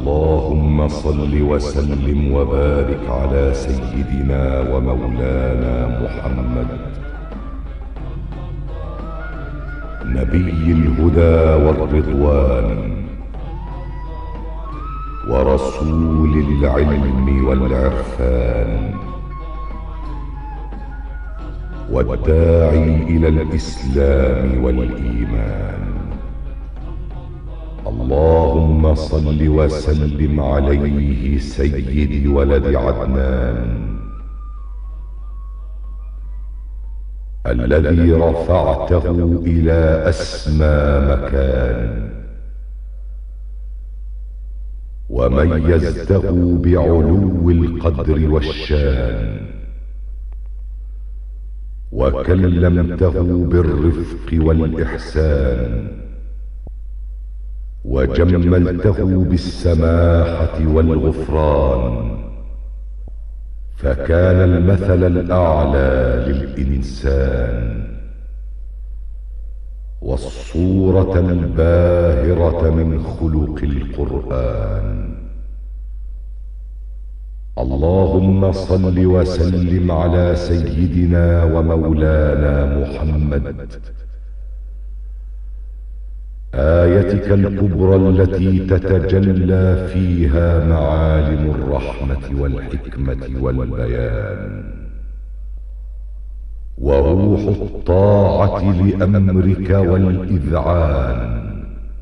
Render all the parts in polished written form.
اللهم صل وسلم وبارك على سيدنا ومولانا محمد، نبي الهدى والرضوان ورسول العلم والعرفان، والداعي إلى الإسلام والإيمان. اللهم صل وسلم عليه سيد ولد عدنان، الذي رفعته إلى أسمى مكان، وميزته بعلو القدر والشان، وكلمته بالرفق والإحسان، وجملته بالسماحة والغفران، فكان المثل الأعلى للإنسان، والصورة الباهرة من خلق القرآن. اللهم صل وسلم على سيدنا ومولانا محمد، آيتك الكبرى التي تتجلى فيها معالم الرحمة والحكمة والبيان، وروح الطاعة لأمرك والإذعان،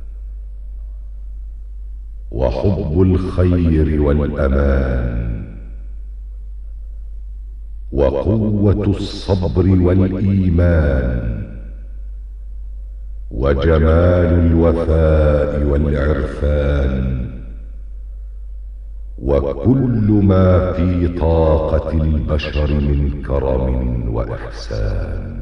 وحب الخير والأمان، وقوة الصبر والإيمان، وجمال الوفاء والعرفان، وكل ما في طاقة البشر من كرم وإحسان.